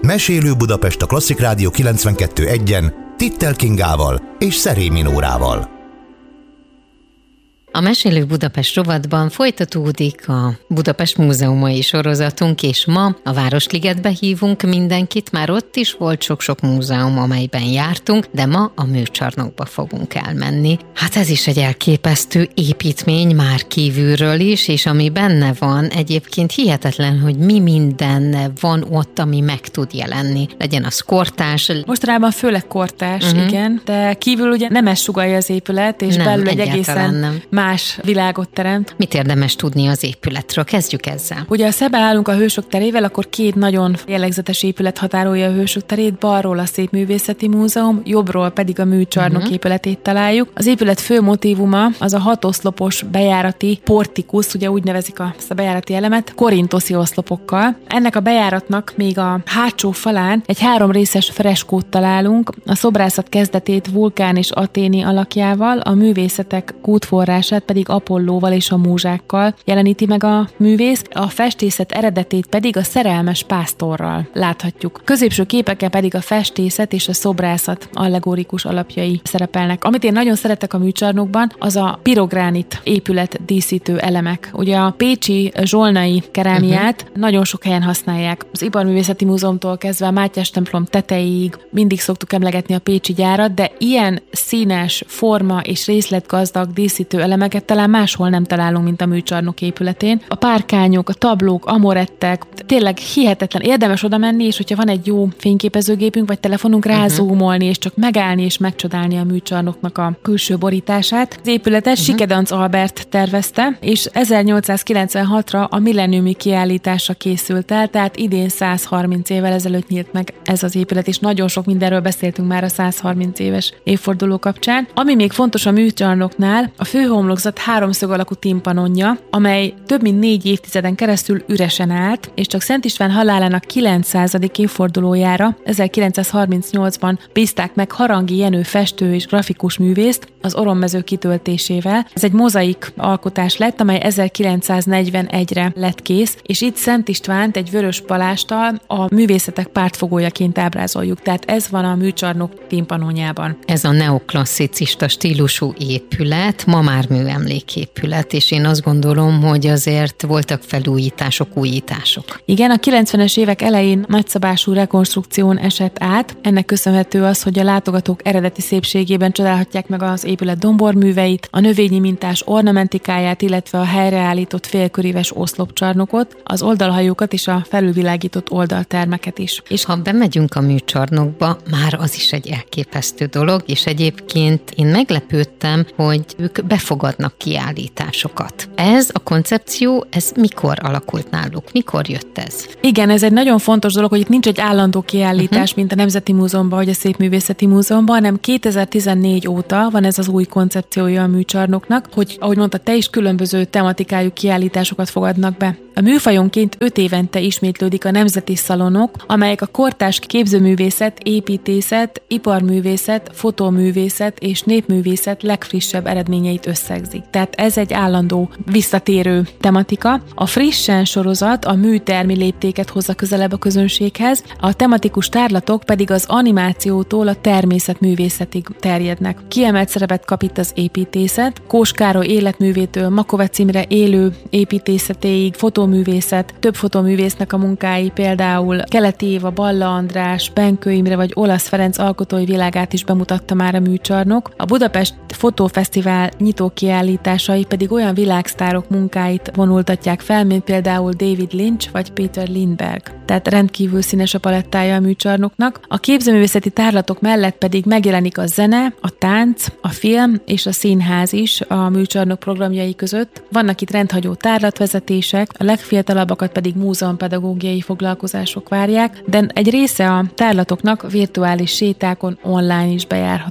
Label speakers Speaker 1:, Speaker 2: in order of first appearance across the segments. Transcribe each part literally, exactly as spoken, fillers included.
Speaker 1: Mesélő Budapest a Klasszik Rádió kilencvenkettő egyen Tittel Kingával és Szerémi Nórával.
Speaker 2: A Mesélő Budapest rovatban folytatódik a Budapest múzeumai sorozatunk, és ma a Városligetbe hívunk mindenkit, már ott is volt sok-sok múzeum, amelyben jártunk, de ma a Műcsarnokba fogunk elmenni. Hát ez is egy elképesztő építmény már kívülről is, és ami benne van, egyébként hihetetlen, hogy mi minden van ott, ami meg tud jelenni. Legyen az kortárs.
Speaker 3: Mostanában főleg kortárs,
Speaker 2: uh-huh.
Speaker 3: igen, de kívül ugye nem ez sugallja az épület, és
Speaker 2: nem,
Speaker 3: belül egy egészen
Speaker 2: nem.
Speaker 3: más világot teremt.
Speaker 2: Mit érdemes tudni az épületről? Kezdjük ezzel.
Speaker 3: Ugye, ha szemben állunk a Hősök terével, akkor két nagyon jellegzetes épület határolja a Hősök terét, balról a Szépművészeti Múzeum, jobbról pedig a Műcsarnok uh-huh. épületét találjuk. Az épület fő motívuma az a hatoszlopos bejárati portikusz, ugye úgy nevezik a, ezt a bejárati elemet, korintoszi oszlopokkal. Ennek a bejáratnak még a hátsó falán egy három részes freskót találunk, a szobrászat kezdetét Vulkán és Athéni alakjával, a művészetek kútforrását pedig Apollóval és a múzsákkal jeleníti meg a művész, a festészet eredetét pedig a szerelmes pásztorral láthatjuk. Középső képeken pedig a festészet és a szobrászat allegorikus alapjai szerepelnek. Amit én nagyon szeretek a Műcsarnokban, az a pirogránit épület díszítő elemek. Ugye a pécsi zsolnai kerámiát uh-huh. nagyon sok helyen használják. Az Iparművészeti Múzeumtól kezdve a Mátyás templom tetejéig mindig szoktuk emlegetni a pécsi gyárat, de ilyen színes, forma és részletgazdag díszítő elemeket talán máshol nem találunk, mint a Műcsarnok épületén. A párkányok, a tablók, amorettek, tényleg hihetetlen, érdemes oda menni, és hogyha van egy jó fényképezőgépünk vagy telefonunk, rázúmolni, és csak megállni és megcsodálni a Műcsarnoknak a külső borítását. Az épületet uh-huh. Sikedanc Albert tervezte, és ezernyolcszázkilencvenhatra a milleniumi kiállításra készült el, tehát idén száz harminc évvel ezelőtt nyílt meg ez az épület, és nagyon sok mindenről beszéltünk már a száz harminc éves évforduló kapcsán. Ami még fontos a Műcsarnoknál, a főhomlokzat háromszög alakú timpanonja, amely több mint négy évtizeden keresztül üresen állt, és csak Szent István halálának kilencszázadik évfordulójára ezerkilencszázharmincnyolcban bízták meg Harangi Jenő festő és grafikus művészt az orommező kitöltésével. Ez egy mozaik alkotás lett, amely ezerkilencszáznegyvenegyre lett kész, és itt Szent Istvánt egy vörös palásttal a művészetek pártfogójaként ábrázoljuk. Tehát ez van a Műcsarnok timpanonjában.
Speaker 2: Ez a neoklasszicista stílusú épület, ma már műemléképület, és én azt gondolom, hogy azért voltak felújítások, újítások.
Speaker 3: Igen, a kilencvenes évek elején nagyszabású rekonstrukción esett át. Ennek köszönhető az, hogy a látogatók eredeti szépségében csodálhatják meg az épület domborműveit, a növényi mintás ornamentikáját, illetve a helyreállított félköríves oszlopcsarnokot, az oldalhajókat és a felülvilágított oldaltermeket is.
Speaker 2: És ha bemegyünk a Műcsarnokba, már az is egy elképesztő dolog, és egyébként én meglepődtem, hogy ők befogadnak kiállításokat. Ez a koncepció, ez mikor alakult náluk? Mikor jött ez?
Speaker 3: Igen, ez egy nagyon fontos dolog, hogy itt nincs egy állandó kiállítás, uh-huh. mint a Nemzeti Múzeumban vagy a Szépművészeti Múzeumban, hanem kétezer-tizennégy óta van ez az új koncepciója a Műcsarnoknak, hogy ahogy mondta te is, különböző tematikájú kiállításokat fogadnak be. A műfajonként öt évente ismétlődik a nemzeti szalonok, amelyek a kortárs képzőművészet, építészet, iparművészet, fotóművészet és népművészet legfrissebb eredményeit összegzik. Tehát ez egy állandó visszatérő tematika. A frissen sorozat a műtermi léptéket hozza közelebb a közönséghez, a tematikus tárlatok pedig az animációtól a természetművészetig terjednek. Kiemelt szerepet kap itt az építészet, Kós Károly életművétől Makovecz Imre élő építészetéig, fotóművészet, több fotóművésznek a munkái, például Keleti Éva, Balla András, Benkő Imre vagy Olasz Ferenc alkotói világát is bemutatta már a Műcsarnok. A Budapest Fotófesztivál nyitó kiállításai pedig olyan világsztárok munkáit vonultatják fel, mint például David Lynch vagy Peter Lindbergh. Tehát rendkívül színes a palettája a Műcsarnoknak. A képzőművészeti tárlatok mellett pedig megjelenik a zene, a tánc, a film és a színház is a Műcsarnok programjai között. Vannak itt rendhagyó tárlatvezetések, a legfiatalabbakat pedig múzeumpedagógiai foglalkozások várják, de egy része a tárlatoknak virtuális sétákon online is bejárhatók.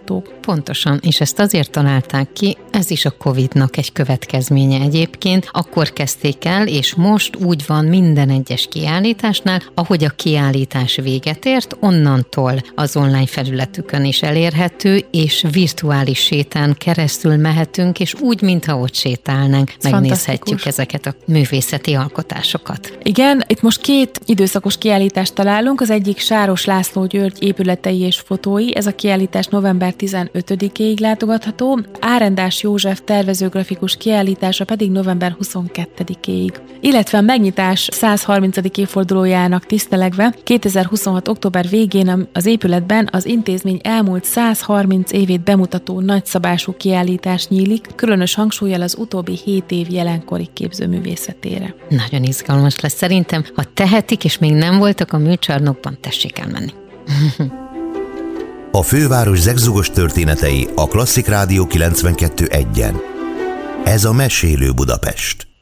Speaker 2: pontosan, és ezt azért találták ki, ez is a Covidnak egy következménye egyébként. Akkor kezdték el, és most úgy van minden egyes kiállításnál, ahogy a kiállítás véget ért, onnantól az online felületükön is elérhető, és virtuális sétán keresztül mehetünk, és úgy, mintha ott sétálnánk, ez megnézhetjük ezeket a művészeti alkotásokat.
Speaker 3: Igen, itt most két időszakos kiállítást találunk, az egyik Sáros László György épületei és fotói, ez a kiállítás november tizenötödikéig látogatható, Árendás József tervezőgrafikus kiállítása pedig november huszonkettedikéig. Illetve a megnyitás százharmincadik évfordulójának tisztelegve kétezer-huszonhat október végén az épületben az intézmény elmúlt százharminc évét bemutató nagyszabású kiállítás nyílik, különös hangsúllyal az utóbbi hét év jelenkori képzőművészetére.
Speaker 2: Nagyon izgalmas lesz szerintem, ha tehetik, és még nem voltak a műcsarnokban, tessék elmenni.
Speaker 1: A főváros zegzugos történetei a Klasszik Rádió kilencvenkettő egyen. Ez a Mesélő Budapest.